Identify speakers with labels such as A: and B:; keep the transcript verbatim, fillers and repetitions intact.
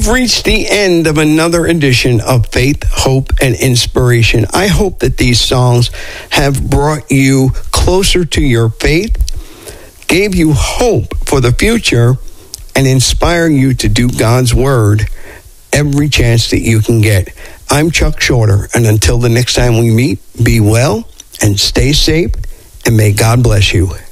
A: We've reached the end of another edition of Faith, Hope, and Inspiration. I hope that these songs have brought you closer to your faith, gave you hope for the future, and inspire you to do God's word every chance that you can get. I'm Chuck Shorter, and until the next time we meet, be well and stay safe, and may God bless you.